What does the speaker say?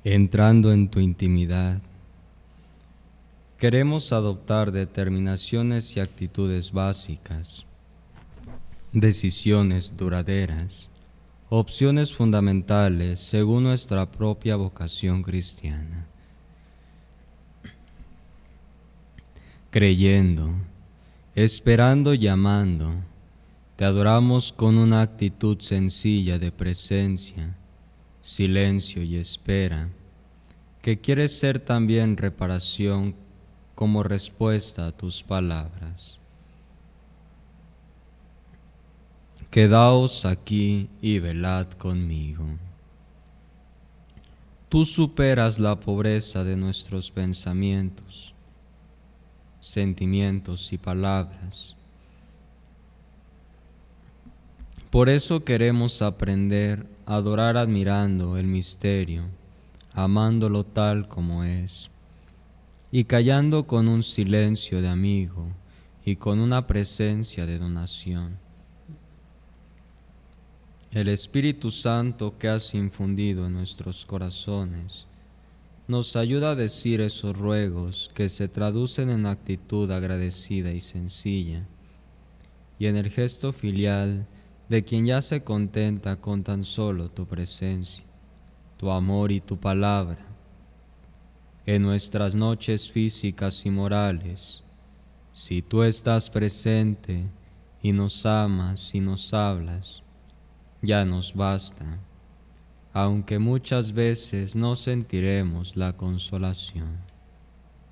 Entrando en tu intimidad, queremos adoptar determinaciones y actitudes básicas, decisiones duraderas, opciones fundamentales según nuestra propia vocación cristiana. Creyendo, esperando y amando, te adoramos con una actitud sencilla de presencia, silencio y espera, que quiere ser también reparación como respuesta a tus palabras. Quedaos aquí y velad conmigo. Tú superas la pobreza de nuestros pensamientos, sentimientos y palabras. Por eso queremos aprender a adorar admirando el misterio, amándolo tal como es, y callando con un silencio de amigo y con una presencia de donación. El Espíritu Santo que has infundido en nuestros corazones nos ayuda a decir esos ruegos que se traducen en actitud agradecida y sencilla, y en el gesto filial de quien ya se contenta con tan solo tu presencia, tu amor y tu palabra. En nuestras noches físicas y morales, si tú estás presente y nos amas y nos hablas, ya nos basta, aunque muchas veces no sentiremos la consolación.